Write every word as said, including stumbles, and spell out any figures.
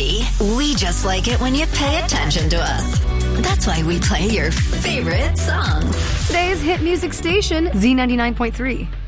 Party. We just like it when you pay attention to us. That's why we play your favorite songs. Today's hit music station, Z ninety-nine point three.